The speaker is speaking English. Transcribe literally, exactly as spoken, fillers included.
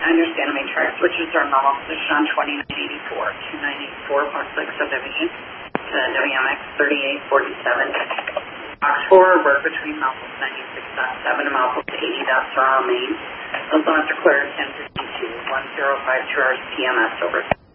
I understand main track switches are normal position on twenty-nine eighty-four, two nine eight four, Box six subdivision to W M X thirty-eight forty-seven. Box four, work between milepost ninety-six point seven and milepost eighty dot zero main. Those lots are clear at ten fifty-two, one zero five two hours P M S over.